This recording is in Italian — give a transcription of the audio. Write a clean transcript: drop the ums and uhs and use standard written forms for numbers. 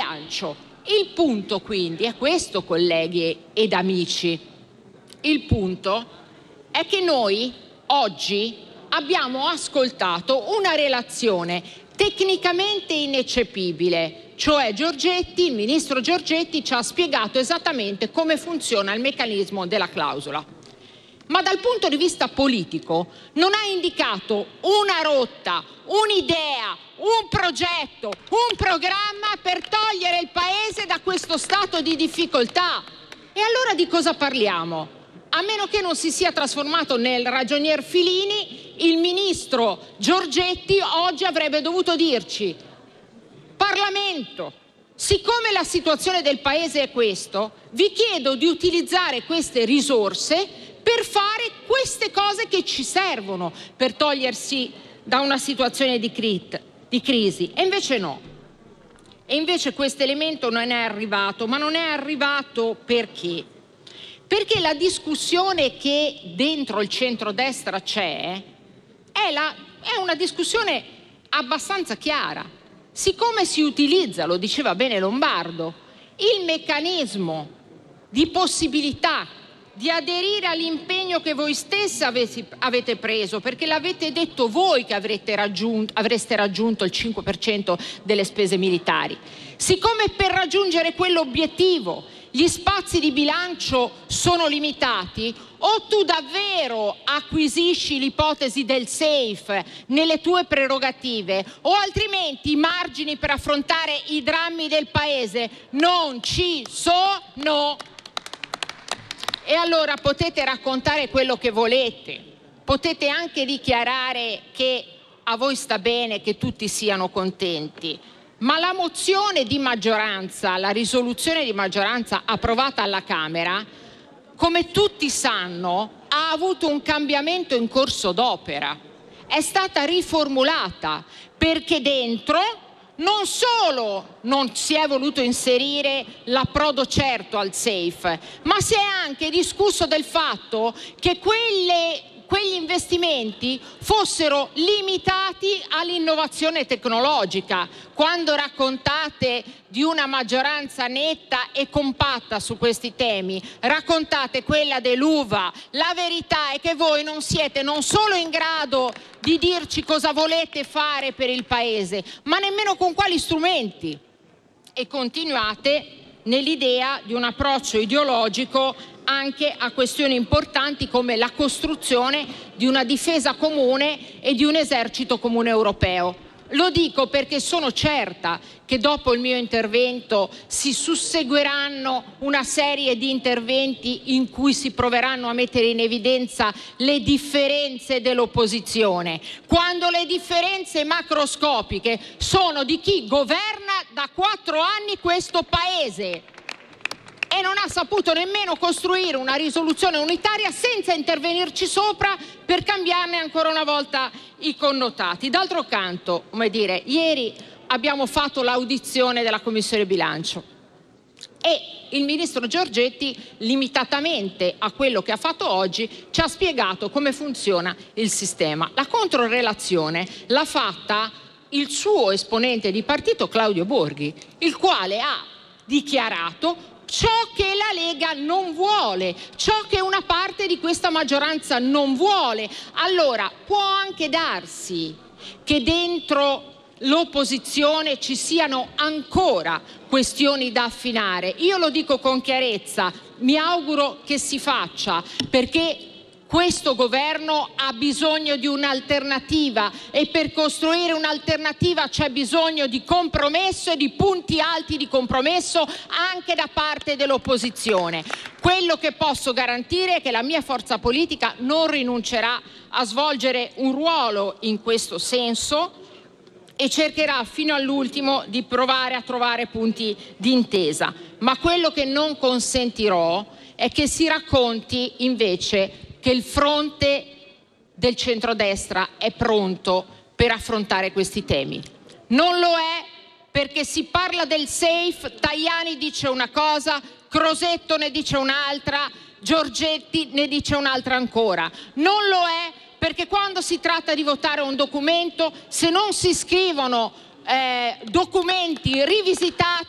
bilancio. Il punto quindi è questo, colleghi ed amici. Il punto è che noi oggi abbiamo ascoltato una relazione tecnicamente ineccepibile, cioè il ministro Giorgetti ci ha spiegato esattamente come funziona il meccanismo della clausola. Ma dal punto di vista politico non ha indicato una rotta, un'idea, un progetto, un programma per togliere il Paese da questo stato di difficoltà. E allora di cosa parliamo? A meno che non si sia trasformato nel ragionier Filini, il ministro Giorgetti oggi avrebbe dovuto dirci: Parlamento, siccome la situazione del Paese è questo, vi chiedo di utilizzare queste risorse per fare queste cose che ci servono per togliersi da una situazione di crisi. E invece no. E invece questo elemento non è arrivato, ma non è arrivato perché? Perché la discussione che dentro il centrodestra c'è è una discussione abbastanza chiara. Siccome si utilizza, lo diceva bene Lombardo, il meccanismo di possibilità di aderire all'impegno che voi stessi avete preso, perché l'avete detto voi che avreste raggiunto il 5% delle spese militari. Siccome per raggiungere quell'obiettivo gli spazi di bilancio sono limitati, o tu davvero acquisisci l'ipotesi del safe nelle tue prerogative, o altrimenti i margini per affrontare i drammi del Paese non ci sono. E allora potete raccontare quello che volete, potete anche dichiarare che a voi sta bene che tutti siano contenti, ma la mozione di maggioranza, la risoluzione di maggioranza approvata alla Camera, come tutti sanno, ha avuto un cambiamento in corso d'opera. È stata riformulata perché dentro non solo non si è voluto inserire l'approdo certo al safe, ma si è anche discusso del fatto che quegli investimenti fossero limitati all'innovazione tecnologica. Quando raccontate di una maggioranza netta e compatta su questi temi, raccontate quella dell'uva. La verità è che voi non siete non solo in grado di dirci cosa volete fare per il Paese, ma nemmeno con quali strumenti. E continuate nell'idea di un approccio ideologico anche a questioni importanti come la costruzione di una difesa comune e di un esercito comune europeo. Lo dico perché sono certa che dopo il mio intervento si susseguiranno una serie di interventi in cui si proveranno a mettere in evidenza le differenze dell'opposizione, quando le differenze macroscopiche sono di chi governa da 4 anni questo Paese e non ha saputo nemmeno costruire una risoluzione unitaria senza intervenirci sopra per cambiarne ancora una volta i connotati. D'altro canto, ieri abbiamo fatto l'audizione della Commissione Bilancio e il ministro Giorgetti, limitatamente a quello che ha fatto oggi, ci ha spiegato come funziona il sistema. La controrelazione l'ha fatta il suo esponente di partito Claudio Borghi, il quale ha dichiarato ciò che la Lega non vuole, ciò che una parte di questa maggioranza non vuole. Allora, può anche darsi che dentro l'opposizione ci siano ancora questioni da affinare. Io lo dico con chiarezza, mi auguro che si faccia, perché questo governo ha bisogno di un'alternativa e per costruire un'alternativa c'è bisogno di compromesso e di punti alti di compromesso anche da parte dell'opposizione. Quello che posso garantire è che la mia forza politica non rinuncerà a svolgere un ruolo in questo senso e cercherà fino all'ultimo di provare a trovare punti di intesa. Ma quello che non consentirò è che si racconti invece che il fronte del centrodestra è pronto per affrontare questi temi. Non lo è, perché si parla del safe, Tajani dice una cosa, Crosetto ne dice un'altra, Giorgetti ne dice un'altra ancora. Non lo è perché quando si tratta di votare un documento, se non si scrivono documenti rivisitati,